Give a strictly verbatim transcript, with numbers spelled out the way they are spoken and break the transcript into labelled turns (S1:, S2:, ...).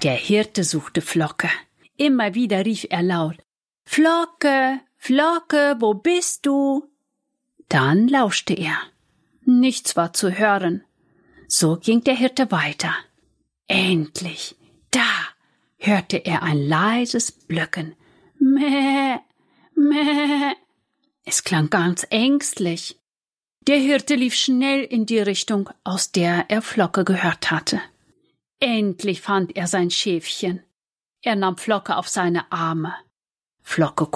S1: Der Hirte suchte Flocke. Immer wieder rief er laut: »Flocke, Flocke, wo bist du?« Dann lauschte er. Nichts war zu hören. So ging der Hirte weiter. Endlich, da hörte er ein leises Blöcken. Mäh, mäh. Es klang ganz ängstlich. Der Hirte lief schnell in die Richtung, aus der er Flocke gehört hatte. Endlich fand er sein Schäfchen. Er nahm Flocke auf seine Arme. Flocke